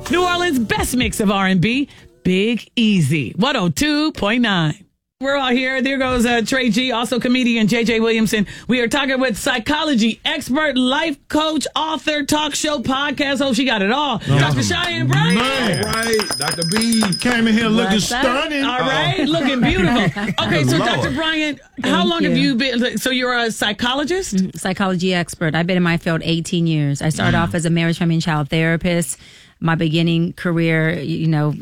New Orleans' best mix of R&B, Big Easy, 102.9. We're all here. There goes Trey G, also comedian JJ Williamson. We are talking with psychology expert, life coach, author, talk show, podcast host. She got it all. Dr. Cheyenne Bryant. All right, Dr. B came in here looking stunning. All right, looking beautiful. Okay, so Dr. Bryant, how long have you been? So you're a psychologist? Psychology expert. I've been in my field 18 years. I started off as a marriage, family, and child therapist. My beginning career, in my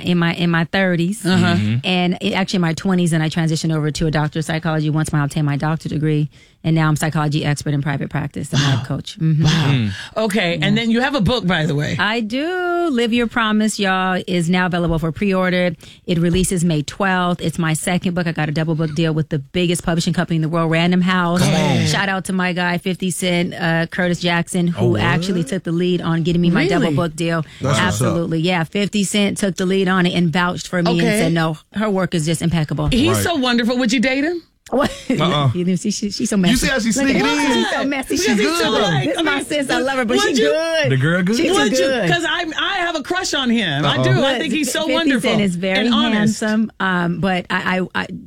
30s, and actually in my 20s, and I transitioned over to a doctor of psychology once I obtained my doctorate degree, and now I'm psychology expert in private practice and life coach. Wow. Okay, and then you have a book, by the way. I do. Live Your Promise, y'all, is now available for pre-order. It releases May 12th. It's my second book. I got a double book deal with the biggest publishing company in the world, Random House. Shout out to my guy, 50 Cent, Curtis Jackson, who actually took the lead on getting me my double book deal. That's absolutely. Yeah. 50 Cent took the lead on it and vouched for me and said, no, her work is just impeccable. He's so wonderful. Would you date him? She's so messy. You see how she's sneaking in? She's so messy. She's good. This is my sis. I love her, but she's good. The girl good? She's too good. Because I have a crush on him. I do. I think he's so 50 wonderful. 50 Cent is very handsome. But I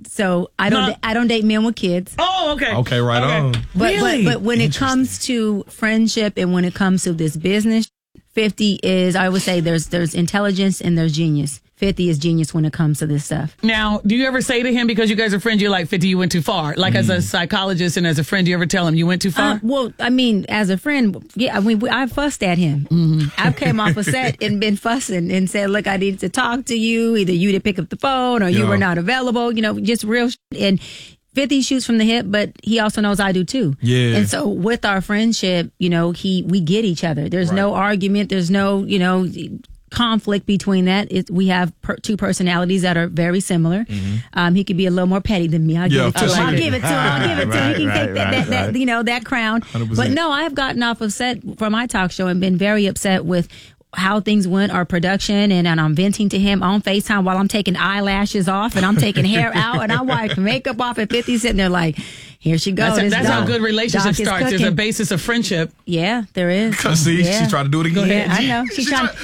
don't date men with kids. Oh, okay. Okay, right on. But when it comes to friendship and when it comes to this business, 50 is, I would say there's intelligence and there's genius. 50 is genius when it comes to this stuff. Now, do you ever say to him, because you guys are friends, you're like, 50, you went too far? Like as a psychologist and as a friend, do you ever tell him you went too far? Well, I mean, as a friend, yeah, I mean, I fussed at him. I've came off a set and been fussing and said, look, I need to talk to you. Either you didn't pick up the phone or you were not available, just real and 50 shoots from the hip, but he also knows I do too. Yeah. And so with our friendship, we get each other. There's no argument. There's no, conflict between that. We have two personalities that are very similar. He could be a little more petty than me. I'll give it to him. I'll give it to him. He can take that crown. 100%. But no, I have gotten off of set for my talk show and been very upset with how things went, our production, and I'm venting to him on FaceTime while I'm taking eyelashes off and I'm taking hair out and I'm wiping makeup off at 50 sitting there like, here she goes. That's how good relationships start. There's a basis of friendship. Yeah, there is. See, she's trying to do it again. Yeah, I know. She's trying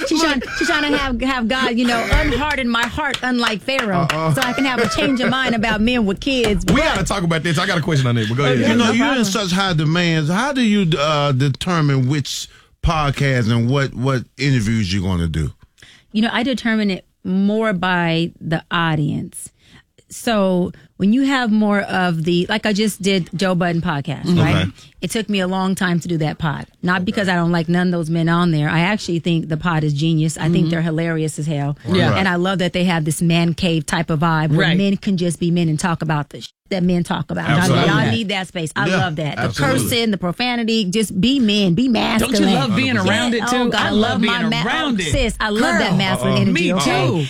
to have God, unharden my heart, unlike Pharaoh, so I can have a change of mind about men with kids. We got to talk about this. I got a question on it, but go ahead. You're in such high demands. How do you determine which podcast and what interviews you're going to do? I determine it more by the audience. So when you have more of like I just did Joe Budden podcast, right? It took me a long time to do that pod. Not because I don't like none of those men on there. I actually think the pod is genius. I think they're hilarious as hell. Yeah. And I love that they have this man cave type of vibe where men can just be men and talk about the that men talk about. I need that space. I love that. Absolutely. The cursing, the profanity, just be men, be masculine. Don't you love being around it too? Oh, God, I love being around it. Sis, I love that masculine energy. Me too.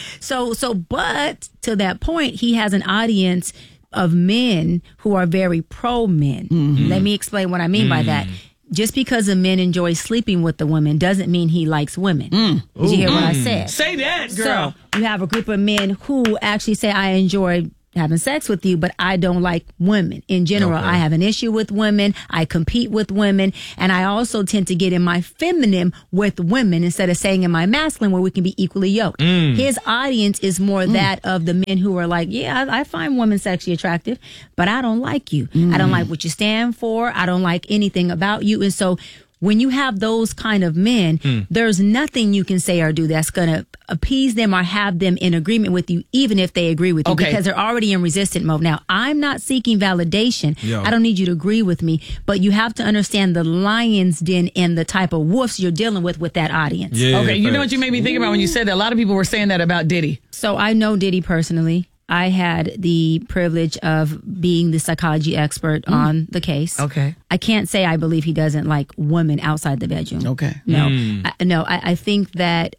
But to that point, he has an audience of men who are very pro men. Let me explain what I mean by that. Just because a man enjoys sleeping with the woman doesn't mean he likes women. Did you hear what I said? Say that, girl. So you have a group of men who actually say, I enjoy having sex with you, but I don't like women in general. I have an issue with women. I compete with women. And I also tend to get in my feminine with women instead of saying in my masculine where we can be equally yoked. His audience is more that of the men who are like, yeah, I find women sexually attractive, but I don't like you. I don't like what you stand for. I don't like anything about you. And so when you have those kind of men, there's nothing you can say or do that's going to appease them or have them in agreement with you, even if they agree with you, because they're already in resistant mode. Now, I'm not seeking validation. I don't need you to agree with me, but you have to understand the lion's den and the type of wolves you're dealing with that audience. Okay, you know what you made me think about when you said that? A lot of people were saying that about Diddy. So I know Diddy personally. I had the privilege of being the psychology expert on the case. Okay. I can't say I believe he doesn't like women outside the bedroom. Okay. No. I think that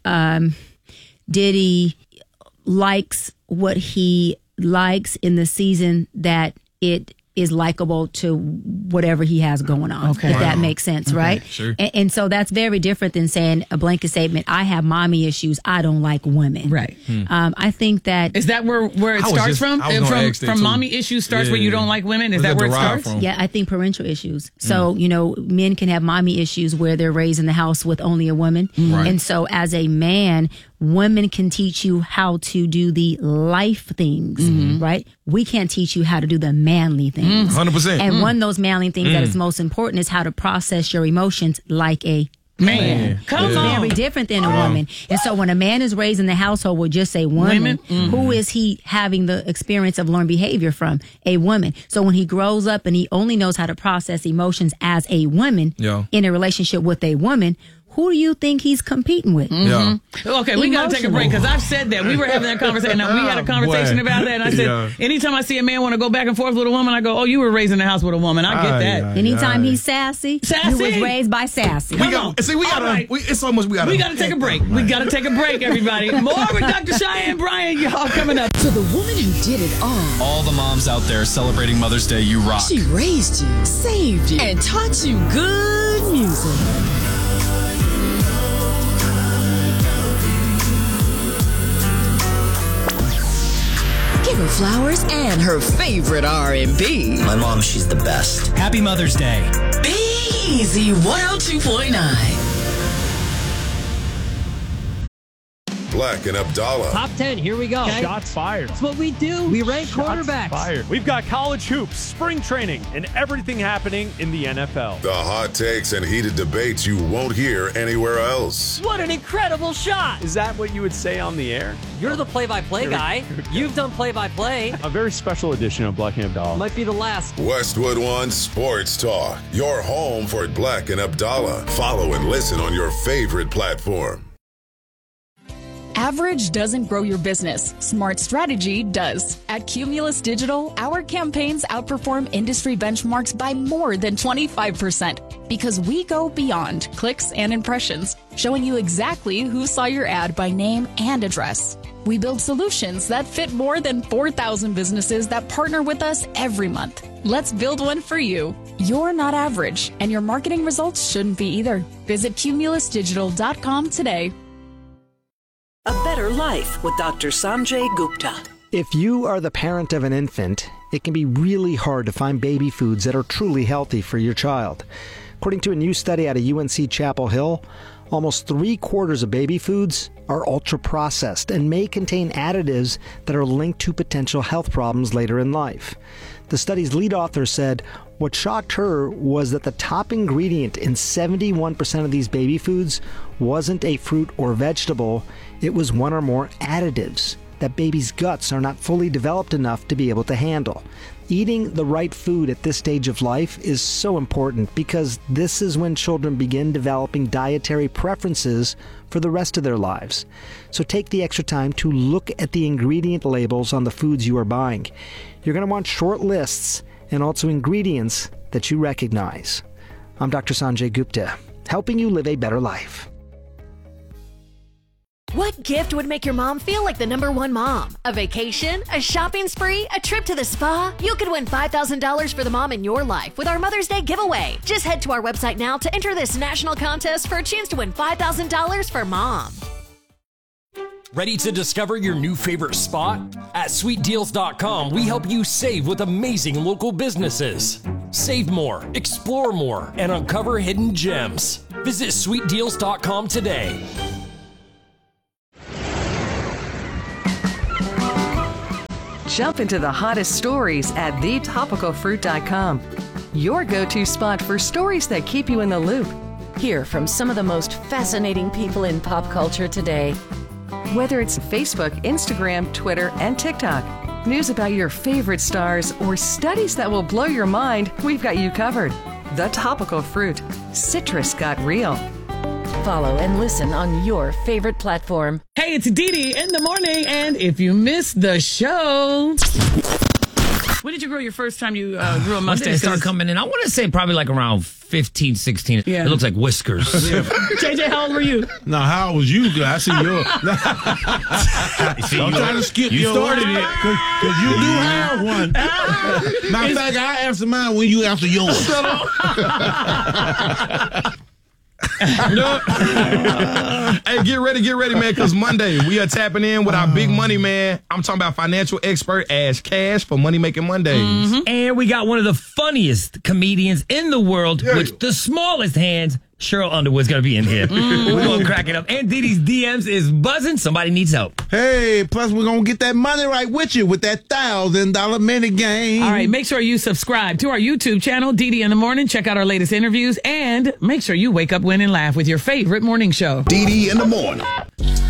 Diddy likes what he likes in the season that it is likable to whatever he has going on, if that makes sense, right? Sure. And so that's very different than saying a blanket statement, I have mommy issues, I don't like women. Right. I think that... Is that where it starts from? From mommy issues starts where you don't like women? Is that where it starts? From? Yeah, I think parental issues. So, men can have mommy issues where they're raised in the house with only a woman. Right. And so as a man, women can teach you how to do the life things, right? We can't teach you how to do the manly things. 100%. And one of those manly things that is most important is how to process your emotions like a man. Come it's on. very different than a woman. And so when a man is raised in the household with just a woman, who is he having the experience of learned behavior from? A woman. So when he grows up and he only knows how to process emotions as a woman in a relationship with a woman, who do you think he's competing with? Yeah. Okay, we got to take a break because I've said that. We were having that conversation. Now, we had a conversation about that, and I said, anytime I see a man want to go back and forth with a woman, I go, oh, you were raised in the house with a woman. I get that. Anytime he's sassy, you was raised by sassy. We got to take a break. We got to take a break, everybody. More with Dr. Cheyenne Bryan, y'all, coming up. To the woman who did it all the moms out there celebrating Mother's Day, you rock. She raised you, saved you, and taught you good music. Give her flowers and her favorite R&B. My mom, she's the best. Happy Mother's Day. Be Easy 102.9. Black and Abdallah. Top 10, here we go. Okay. Shots fired. That's what we do. We rank quarterbacks. Fired. We've got college hoops, spring training, and everything happening in the NFL. The hot takes and heated debates you won't hear anywhere else. What an incredible shot. Is that what you would say on the air? You're the play-by-play guy. You've done play-by-play. A very special edition of Black and Abdallah. Might be the last. Westwood One Sports Talk. Your home for Black and Abdallah. Follow and listen on your favorite platform. Average doesn't grow your business. Smart strategy does. At Cumulus Digital, our campaigns outperform industry benchmarks by more than 25% because we go beyond clicks and impressions, showing you exactly who saw your ad by name and address. We build solutions that fit more than 4,000 businesses that partner with us every month. Let's build one for you. You're not average, and your marketing results shouldn't be either. Visit cumulusdigital.com today. A Better Life with Dr. Sanjay Gupta. If you are the parent of an infant, it can be really hard to find baby foods that are truly healthy for your child. According to a new study out of UNC Chapel Hill, almost 3/4 of baby foods are ultra-processed and may contain additives that are linked to potential health problems later in life. The study's lead author said what shocked her was that the top ingredient in 71% of these baby foods wasn't a fruit or vegetable, it was one or more additives that babies' guts are not fully developed enough to be able to handle. Eating the right food at this stage of life is so important because this is when children begin developing dietary preferences for the rest of their lives. So take the extra time to look at the ingredient labels on the foods you are buying. You're going to want short lists and also ingredients that you recognize. I'm Dr. Sanjay Gupta, helping you live a better life. What gift would make your mom feel like the #1 mom? A vacation? A shopping spree? A trip to the spa? You could win $5,000 for the mom in your life with our Mother's Day giveaway. Just head to our website now to enter this national contest for a chance to win $5,000 for mom. Ready to discover your new favorite spot? At sweetdeals.com, we help you save with amazing local businesses. Save more, explore more, and uncover hidden gems. Visit sweetdeals.com today. Jump into the hottest stories at thetopicalfruit.com. Your go-to spot for stories that keep you in the loop. Hear from some of the most fascinating people in pop culture today. Whether it's Facebook, Instagram, Twitter, and TikTok, news about your favorite stars, or studies that will blow your mind, we've got you covered. The Topical Fruit. Citrus got real. Follow and listen on your favorite platform. Hey, it's Dee Dee in the morning, and if you missed the show, When did you grow your first time you grew a When did mustache? it start coming in? I want to say probably like around 15, 16. Yeah. It looks like whiskers. JJ, how old were you? No, how old was you? I see yours. I'm trying to skip You your started it. because you do have one. Matter of fact, I answer mine when you answer yours. Hey, get ready, man, because Monday we are tapping in with our big money man. I'm talking about financial expert Ash Cash for Money Making Mondays. And we got one of the funniest comedians in the world with the smallest hands. Cheryl Underwood's going to be in here. We're going to crack it up. And Didi's DMs is buzzing. Somebody needs help. Hey, plus we're going to get that money right with you with that $1,000 minute game. All right, make sure you subscribe to our YouTube channel, Didi in the Morning. Check out our latest interviews. And make sure you wake up, win, and laugh with your favorite morning show. Didi in the Morning.